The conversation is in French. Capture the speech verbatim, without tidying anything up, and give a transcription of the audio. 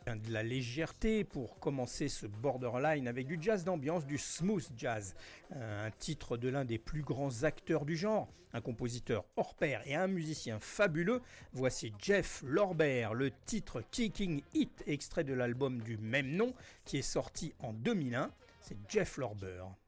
De la légèreté pour commencer ce borderline avec du jazz d'ambiance, du smooth jazz, un titre de l'un des plus grands acteurs du genre, un compositeur hors pair et un musicien fabuleux. Voici Jeff Lorber, le titre Kicking It, extrait de l'album du même nom qui est sorti en deux mille un. C'est Jeff Lorber.